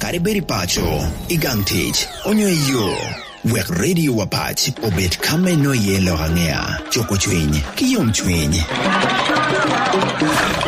Kare beri pacho, igang tich, onyo yo. Wek radio wapach, obet kame no yelo hangea. Choko chwiny, kiyom chwiny.